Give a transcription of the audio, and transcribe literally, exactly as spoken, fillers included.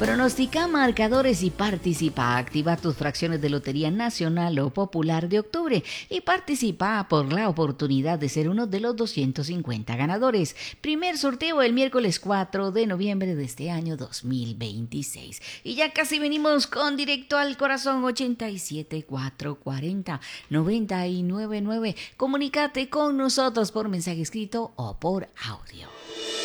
Pronostica marcadores y participa. Activa tus fracciones de Lotería Nacional o Popular de octubre y participa por la oportunidad de ser uno de los doscientos cincuenta ganadores. Primer sorteo el miércoles cuatro de noviembre de este año dos mil veintiséis. Y ya casi venimos con Directo al Corazón. Ochenta y siete, cuatrocientos cuarenta, noventa y nueve nueve. Comunícate con nosotros por mensaje escrito o por audio.